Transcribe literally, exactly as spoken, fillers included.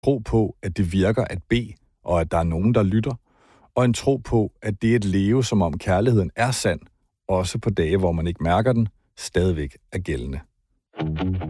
tro på, at det virker at bede, og at der er nogen, der lytter, og en tro på, at det at leve, som om kærligheden er sand, også på dage, hvor man ikke mærker den, stadigvæk er gældende.